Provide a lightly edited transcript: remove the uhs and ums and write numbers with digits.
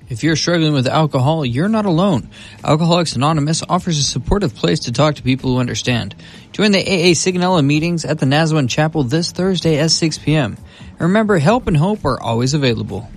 If you're struggling with alcohol, you're not alone. Alcoholics Anonymous offers a supportive place to talk to people who understand. Join the AA Signella meetings at the Nazarene Chapel this Thursday at 6 p.m. And remember, help and hope are always available.